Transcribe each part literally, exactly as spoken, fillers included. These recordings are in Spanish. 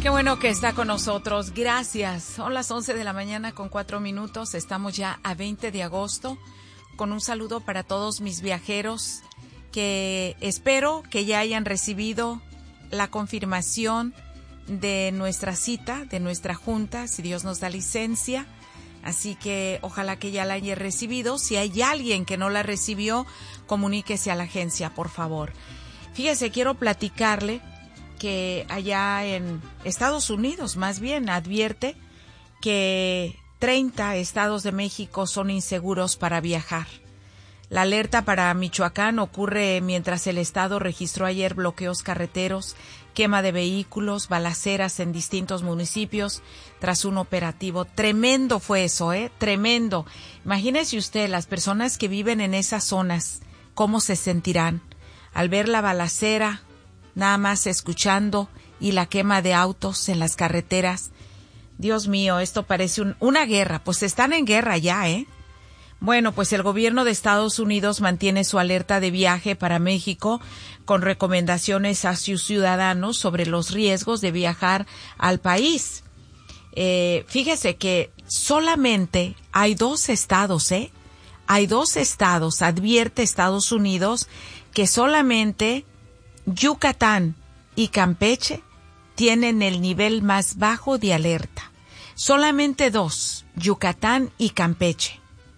Qué bueno que está con nosotros. Gracias. Son las once de la mañana con cuatro minutos. Estamos ya a veinte de agosto. Con un saludo para todos mis viajeros que espero que ya hayan recibido la confirmación de nuestra cita, de nuestra junta, si Dios nos da licencia. Así que ojalá que ya la hayan recibido. Si hay alguien que no la recibió, comuníquese a la agencia, por favor. Fíjese, quiero platicarle que allá en Estados Unidos, más bien, advierte que treinta estados de México son inseguros para viajar. La alerta para Michoacán ocurre mientras el estado registró ayer bloqueos carreteros, quema de vehículos, balaceras en distintos municipios tras un operativo. Tremendo fue eso, ¿eh? Tremendo. Imagínese usted, las personas que viven en esas zonas, ¿cómo se sentirán al ver la balacera, nada más escuchando, y la quema de autos en las carreteras? Dios mío, esto parece un, una guerra. Pues están en guerra ya, ¿eh? Bueno, pues el gobierno de Estados Unidos mantiene su alerta de viaje para México con recomendaciones a sus ciudadanos sobre los riesgos de viajar al país. Eh, fíjese que solamente hay dos estados, ¿eh? Hay dos estados, advierte Estados Unidos, que solamente Yucatán y Campeche tienen el nivel más bajo de alerta. Solamente dos, Yucatán y Campeche.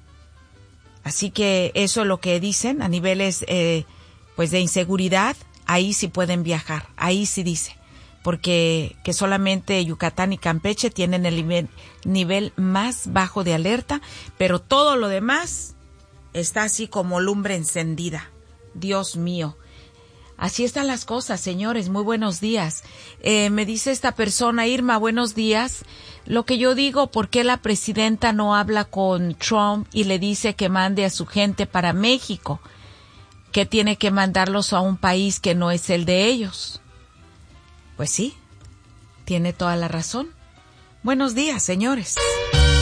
Así que eso es lo que dicen a niveles eh, pues de inseguridad. Ahí sí pueden viajar, ahí sí dice, porque que solamente Yucatán y Campeche tienen el nivel, nivel más bajo de alerta, pero todo lo demás está así como lumbre encendida. Dios mío. Así están las cosas, señores. Muy buenos días. Eh, me dice esta persona, Irma, buenos días. Lo que yo digo, ¿por qué la presidenta no habla con Trump y le dice que mande a su gente para México? Que tiene que mandarlos a un país que no es el de ellos. Pues sí, tiene toda la razón. Buenos días, señores.